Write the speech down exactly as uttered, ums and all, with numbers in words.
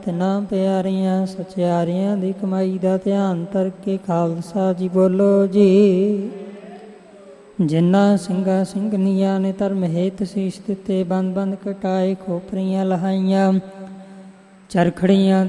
ਤਿਨਾਂ ਪਿਆਰੀਆਂ ਸਚਿਆਰੀਆਂ ਦੀ ਕਮਾਈ ਦਾ ਧਿਆਨ ਧਰ ਕੇ ਖਾਲਸਾ ਜੀ ਬੋਲੋ ਜੀ। ਜਿਨ੍ਹਾਂ ਸਿੰਘਾਂ ਸਿੰਘਣੀਆਂ ਨੇ ਧਰਮ ਹੇਤ ਸੀਸ ਦਿੱਤੇ, ਬੰਦ ਬੰਦ ਕਟਾਏ, ਖੋਪਰੀਆਂ ਲਹਾਈਆਂ, ਚਰਖੜੀਆਂ